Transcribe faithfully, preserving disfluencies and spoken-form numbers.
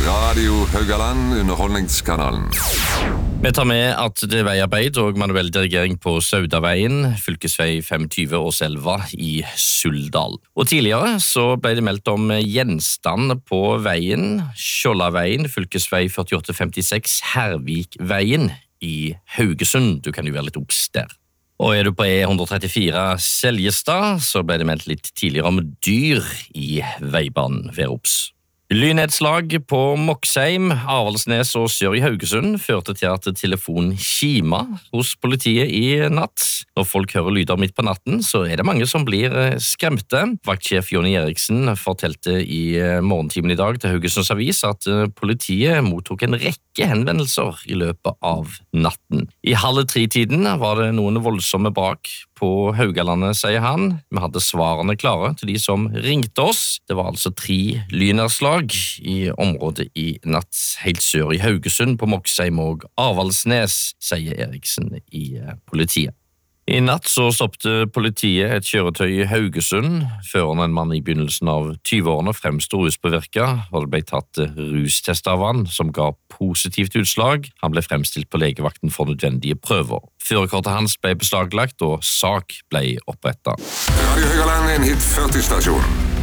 Radio Haugaland, underholdningskanalen. Vi tar med at det er veiarbeid og manuell dirigering på Saudaveien, fylkesvei femogtyve Åselva i Suldal. Og tidligere så ble det meldt om gjenstand på veien, Skjoldaveien, fylkesvei førtiåtte femtiseks Hervikveien i Haugesund. Du kan jo være litt obs der. Og er du på E ett trettifire Seljestad, så ble det meldt litt tidligere om dyr i veibanen ved obs. Lynnedslag på Moksheim, Avaldsnes og Sør i Haugesund førte til at telefonen kima hos politiet i natt. Når folk hører lyder midt på natten, så er det mange som blir skremte. Vaktsjef Jonny Eriksen fortalte i morgentimen i dag til Haugesunds Avis at politiet mottok en rekke henvendelser i løpet av natten. I halv tre-tiden var det noen voldsomme brak på Haugalandet, sier han. Vi hadde svarene klare til de som ringte oss. Det var altså tre lynnedslag i området i natt, helt sør i Haugesund, på Moksheim og Avaldsnes, sier Eriksen i politiet. I natt så stoppte politiet et kjøretøy i Haugesund. Føreren, en mann i begynnelsen av tyve-årene, fremstod ruspåvirket, og det ble tatt rustest av han, som ga positivt utslag. Han ble fremstilt på legevakten for nødvendige prøver. Førerkortet hans ble beslaglagt, og sak ble opprettet. Radio Haugaland, en hit førti-stasjon.